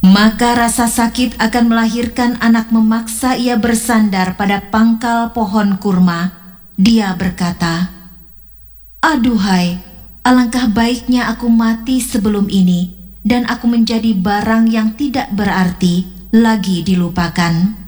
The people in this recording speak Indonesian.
Maka rasa sakit akan melahirkan anak memaksa ia bersandar pada pangkal pohon kurma. Dia berkata, "Aduhai, alangkah baiknya aku mati sebelum ini, dan aku menjadi barang yang tidak berarti lagi dilupakan."